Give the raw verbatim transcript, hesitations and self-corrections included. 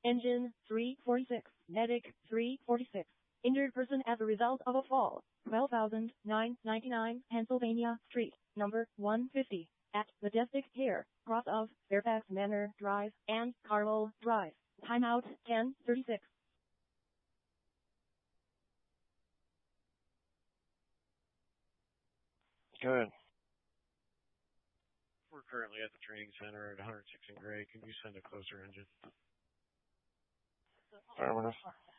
Engine three forty-six. Medic three forty-six. Injured person as a result of a fall. twelve thousand nine hundred ninety-nine Pennsylvania Street, number one fifty, at Majestic Pier, cross of Fairfax Manor Drive and Carmel Drive. Timeout ten thirty-six. Good. We're currently at the training center at one oh six and Gray. Can you send a closer engine? Affirmative.